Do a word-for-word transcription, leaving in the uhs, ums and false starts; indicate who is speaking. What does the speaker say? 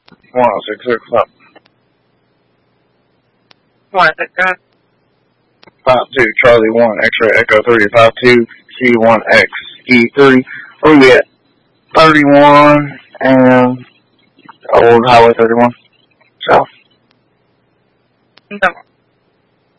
Speaker 1: one oh six six up.
Speaker 2: What, the gun?
Speaker 1: five two Charlie one X-ray Echo three five two C one X E three. Where we at? thirty-one and Old Highway thirty-one. South.
Speaker 2: No.